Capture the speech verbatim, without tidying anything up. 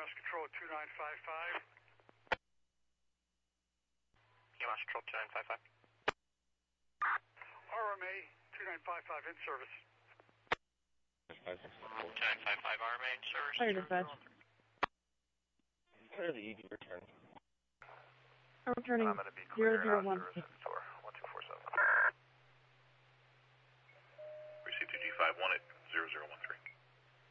M S Control two nine five five. E M S Control two nine five five. R M A two nine five five in service. two nine five five R M A in service. Fire dispatch. Clear the E V return. I'm returning I'm going to be zero clear zero after one. service in store.